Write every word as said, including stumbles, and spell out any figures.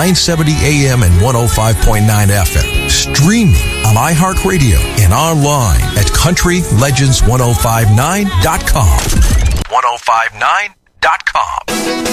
nine seventy A M and one oh five point nine F M. Streaming on iHeartRadio and online at country legends ten fifty-nine dot com. ten fifty-nine dot com.